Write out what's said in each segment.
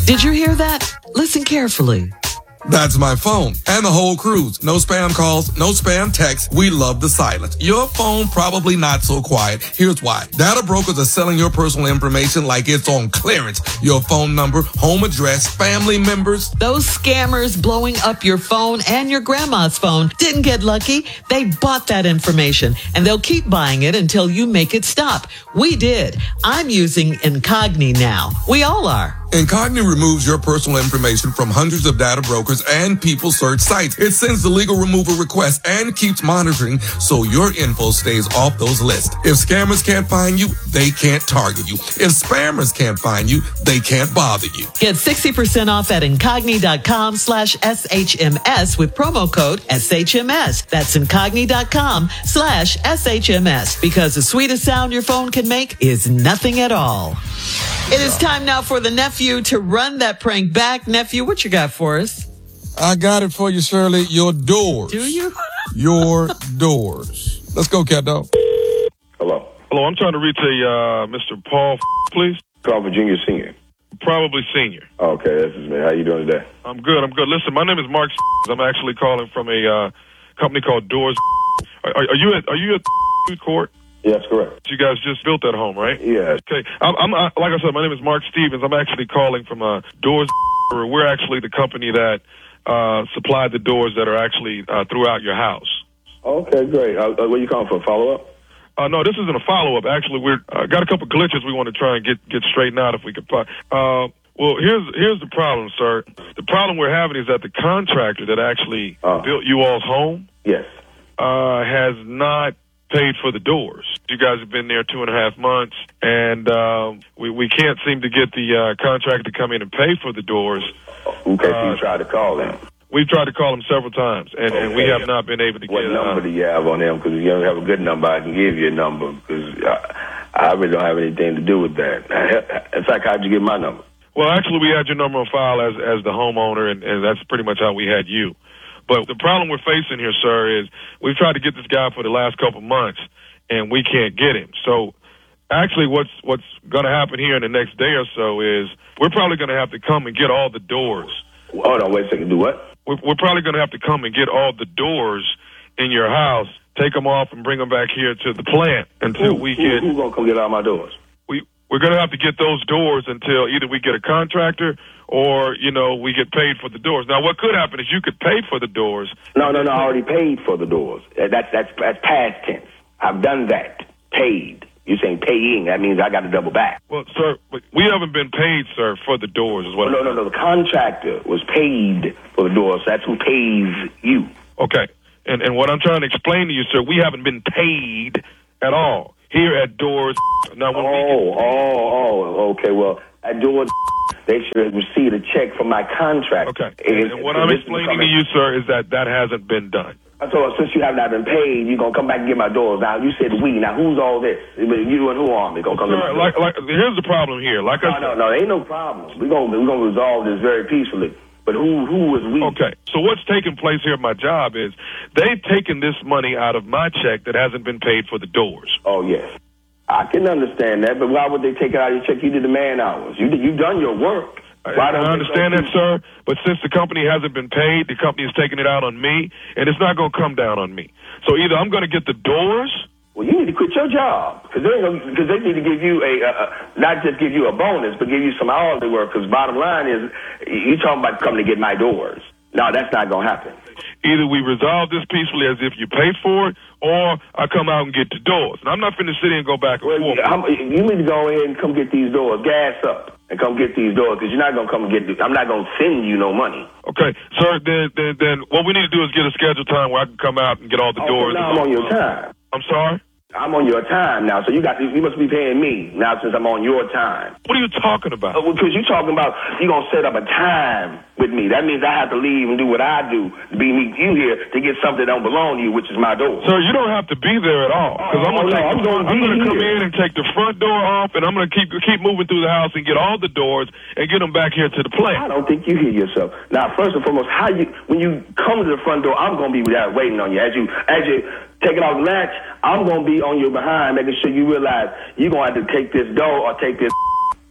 Did you hear that? Listen carefully. That's my phone and the whole cruise. No spam calls, no spam texts. We love the silence. Your phone probably not so quiet. Here's why. Data brokers are selling your personal information like it's on clearance. Your phone number, home address, family members. Those scammers blowing up your phone and your grandma's phone didn't get lucky. They bought that information and they'll keep buying it until you make it stop. We did. I'm using Incogni now. We all are. Incogni removes your personal information from hundreds of data brokers and people search sites. It sends the legal removal request and keeps monitoring so your info stays off those lists. If scammers can't find you, they can't target you. If spammers can't find you, they can't bother you. Get 60% off at incogni.com/SHMS with promo code SHMS. That's incogni.com/SHMS, because the sweetest sound your phone can make is nothing at all. It is time now for the nephew to run that prank back. Nephew, what you got for us? I got it for you, Shirley. Your doors. Do you? Your doors. Let's go, cat dog. Hello. Hello, I'm trying to reach a Mr. Paul, please. Call for junior, senior. Probably senior. Okay, this is me. How you doing today? I'm good. Listen, my name is Mark. I'm actually calling from a company called Doors. Are you at court? Yes, correct. You guys just built that home, right? Yes. Okay. I'm like I said, my name is Mark Stevens. I'm actually calling from Doors. We're actually the company that supplied the doors that are actually throughout your house. Okay, great. What are you calling for? Follow-up? No, this isn't a follow-up. Actually, we're got a couple glitches we want to try and get straightened out if we could. Well, here's the problem, sir. The problem we're having is that the contractor that actually built you all's home, yes, has not paid for the doors. You guys have been there 2.5 months, and we can't seem to get the contractor to come in and pay for the doors. Okay, so you tried to call them. We've tried to call them several times, and we have not been able to what get... What number do you have on them? Because if you don't have a good number, I can give you a number, because I really don't have anything to do with that. In fact, how'd you get my number? Well, actually, we had your number on file as the homeowner, and that's pretty much how we had you. But the problem we're facing here, sir, is we've tried to get this guy for the last couple months, and we can't get him. So actually what's going to happen here in the next day or so is we're probably going to have to come and get all the doors. Hold on, wait a second. Do what? We're probably going to have to come and get all the doors in your house, take them off, and bring them back here to the plant until we get... Who's going to come get all my doors? We're going to have to get those doors until either we get a contractor or, we get paid for the doors. Now, what could happen is you could pay for the doors. No, I already paid for the doors. That's past tense. I've done that. Paid. You're saying paying. That means I got to double back. Well, sir, we haven't been paid, sir, for the doors as well. No. The contractor was paid for the doors. That's who pays you. Okay. And what I'm trying to explain to you, sir, we haven't been paid at all here at Doors. Now, when okay. Well, at Doors, they should have received a check from my contract. Okay. And what I'm explaining to you, sir, is that hasn't been done. So since you have not been paid, you're going to come back and get my doors. Now, you said we. Now, who's all this? You and who are they going to come sir, to my doors? here's the problem here. No, ain't no problem. We're going to resolve this very peacefully. But who is we? Okay. So what's taking place here at my job is they've taken this money out of my check that hasn't been paid for the doors. Oh, yes. I can understand that, but why would they take it out of your check? You did the man hours. You've done your work. I understand that, sir, but since the company hasn't been paid, the company is taking it out on me, and it's not going to come down on me. So either I'm going to get the doors... Well, you need to quit your job, because they need to give you not just give you a bonus, but give you some hourly work, because bottom line is, you're talking about coming to get my doors. No, that's not going to happen. Either we resolve this peacefully as if you paid for it, or I come out and get the doors. And I'm not finna sit here and go back and forth. You need to go ahead and come get these doors. Gas up and come get these doors, because you're not going to come and get I'm not going to send you no money. Okay, sir, then what we need to do is get a scheduled time where I can come out and get all the doors. Now I'm on your time. I'm sorry? I'm on your time now, so you must be paying me now since I'm on your time. What are you talking about? Because you're talking about you're going to set up a time with me. That means I have to leave and do what I do to meet you here to get something that don't belong to you, which is my door. Sir, you don't have to be there at all. Because I'm going to come in and take the front door off, and I'm going to keep moving through the house and get all the doors and get them back here to the plant. I don't think you hear yourself. Now, first and foremost, when you come to the front door, I'm going to be there waiting on you. As you taking off the latch, I'm going to be on your behind, making sure you realize you're going to have to take this door or take this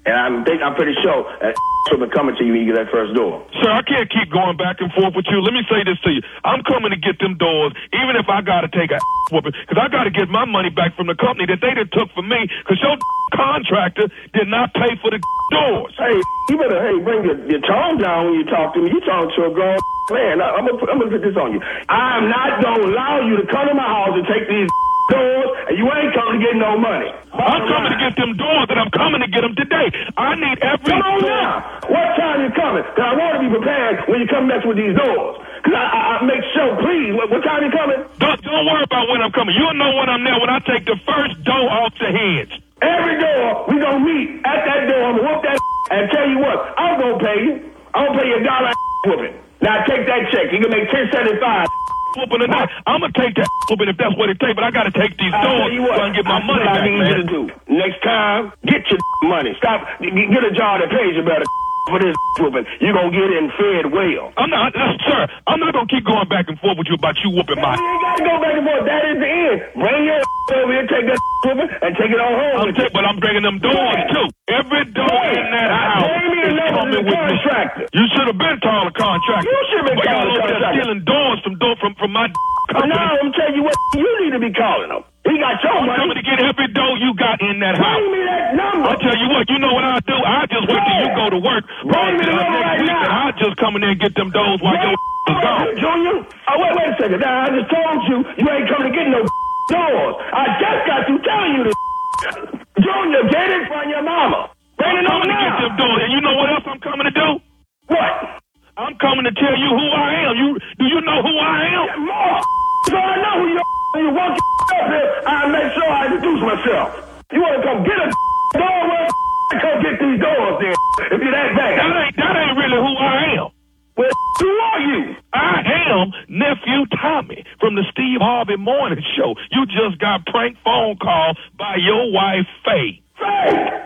And I'm pretty sure that will be coming to you when you get that first door. Sir, I can't keep going back and forth with you. Let me say this to you. I'm coming to get them doors, even if I got to take a whooping, because I got to get my money back from the company that they done took from me, because your contractor did not pay for the doors. Hey, you better bring your tone down when you talk to me. You talking to a grown man. I'm gonna put this on you. I'm not gonna allow you to come to my house and take these doors, and you ain't coming to get no money. I'm coming to get them doors, and I'm coming to get them today. I need every Come on door. now. What time you coming? Because I want to be prepared when you come mess with these doors. Because I make sure, please, what time you coming? Don't worry about when I'm coming. You'll know when I'm there when I take the first door off the hinge. Every door, we gonna meet at that door. I'm gonna whoop that and tell you what, I'm gonna pay you. I'm gonna pay you $1 whooping. Now take that check. You can make $10.75. Whooping tonight. I'm gonna take that whooping if that's what it takes, but I gotta take these doors so I can get my money back, I need you to do. Next time, get your money. Stop. Get a job that pays you better for this whooping. You're gonna get in fed well. I'm not, sir, I'm not gonna keep going back and forth with you about you whooping my. You ain't gotta go back and forth. That is the end. Bring your over here, take that whooping, and take it on home. But I'm bringing them doors too. Every door in that house is coming with contractor. Me. You should have been calling a contractor. You should have been calling a contractor. Stealing doors from my company. Now I'm telling you what, you need to be calling them. He got your money. I'm coming to get every door you got in that house. Bring me that number. I'll tell you what, you know what I'll do? I'll just wait till you go to work. Bring me the number right now. And I'll just come in there and get them doors while your is gone. Junior? Oh, wait a second. Now, I just told you, you ain't coming to get no doors. I just got to tell you this. Junior, get it from your mama. Bring it on now. I'm coming to get them doors. And you know what else I'm coming to do? What? I'm coming to tell you who I am. Do you know who I am? Yeah, more. So I know who you are. You walk up here, I'll make sure I introduce myself. You want to come get a door? Well, come get these doors then. If you're that bad. That ain't really who I am. Well, who are you? I am Nephew Tommy from the Steve Harvey Morning Show. You just got prank phone call by your wife, Faye. Faye?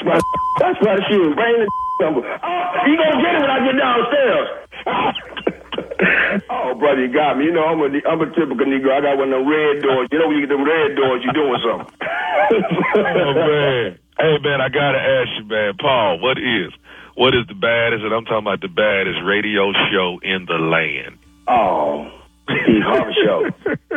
That's my shit. Bring the number. You gonna get it when I get downstairs. Oh, brother, you got me. You know, I'm a typical Negro. I got one of them red doors. You know, when you get them red doors, you doing something. Oh, man. Hey, man, I got to ask you, man. Paul, what is the baddest, and I'm talking about the baddest radio show in the land? Oh, Steve Harvey Show.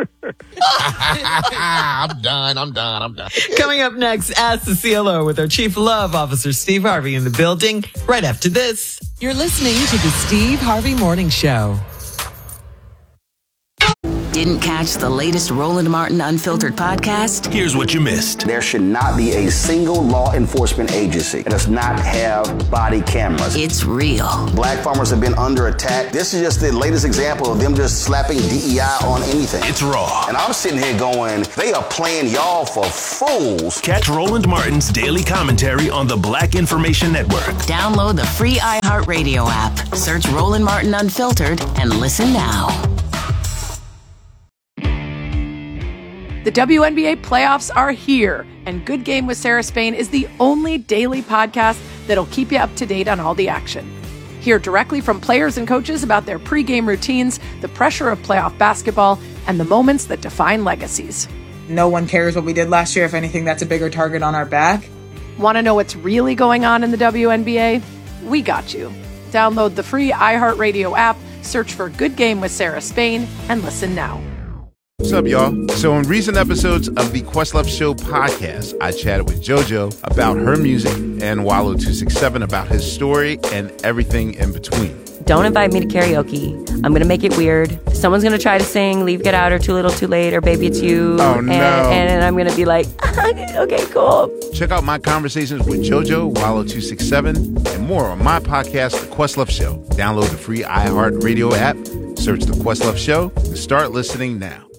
I'm done. Coming up next, Ask the CLO with our Chief Love Officer, Steve Harvey, in the building. Right after this. You're listening to the Steve Harvey Morning Show. Didn't catch the latest Roland Martin Unfiltered podcast? Here's what you missed. There should not be a single law enforcement agency that does not have body cameras. It's real. Black farmers have been under attack. This is just the latest example of them just slapping DEI on anything. It's raw. And I'm sitting here going, they are playing y'all for fools. Catch Roland Martin's daily commentary on the Black Information Network. Download the free iHeartRadio app. Search Roland Martin Unfiltered and listen now. The WNBA playoffs are here, and Good Game with Sarah Spain is the only daily podcast that'll keep you up to date on all the action. Hear directly from players and coaches about their pregame routines, the pressure of playoff basketball, and the moments that define legacies. No one cares what we did last year. If anything, that's a bigger target on our back. Want to know what's really going on in the WNBA? We got you. Download the free iHeartRadio app, search for Good Game with Sarah Spain, and listen now. What's up, y'all? So in recent episodes of the Questlove Show podcast, I chatted with JoJo about her music and Wallow267 about his story and everything in between. Don't invite me to karaoke. I'm going to make it weird. Someone's going to try to sing Leave, Get Out, or Too Little, Too Late, or Baby It's You. Oh, no. And I'm going to be like, okay, cool. Check out my conversations with JoJo, Wallow267, and more on my podcast, The Questlove Show. Download the free iHeartRadio app, search The Questlove Show, and start listening now.